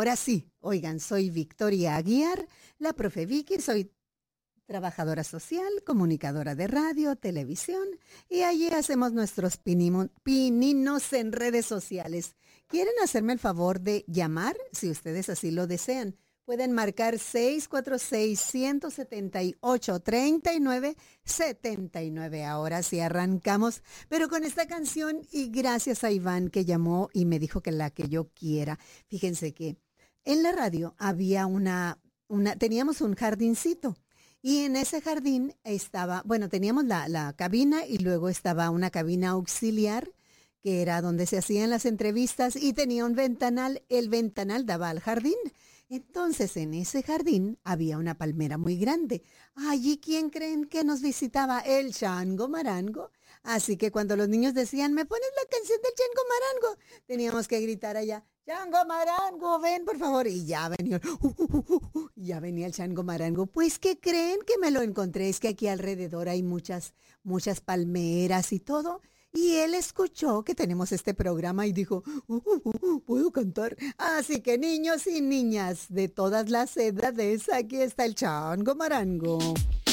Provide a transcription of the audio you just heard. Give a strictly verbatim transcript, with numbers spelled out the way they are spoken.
ahora sí, oigan, soy Victoria Aguiar, la profe Vicky, soy trabajadora social, comunicadora de radio, televisión, y allí hacemos nuestros pinimo- pininos en redes sociales. ¿Quieren hacerme el favor de llamar? Si ustedes así lo desean. Pueden marcar seis cuatro seis, uno siete ocho, tres nueve siete nueve. Ahora sí arrancamos, pero con esta canción y gracias a Iván que llamó y me dijo que la que yo quiera. Fíjense que en la radio había una, una teníamos un jardincito. Y en ese jardín estaba, bueno, teníamos la, la cabina y luego estaba una cabina auxiliar, que era donde se hacían las entrevistas y tenía un ventanal, el ventanal daba al jardín. Entonces en ese jardín había una palmera muy grande. Allí, ¿quién creen que nos visitaba? El Chango Marango. Así que cuando los niños decían, ¿me pones la canción del Chango Marango? Teníamos que gritar allá, Chango Marango, ven por favor. Y ya venía, uh, uh, uh, uh, ya venía el Chango Marango. Pues, ¿qué creen? Que me lo encontré. Es que aquí alrededor hay muchas, muchas palmeras y todo. Y él escuchó que tenemos este programa y dijo, uh, uh, uh, uh, puedo cantar. Así que niños y niñas de todas las edades, aquí está el Chango Marango.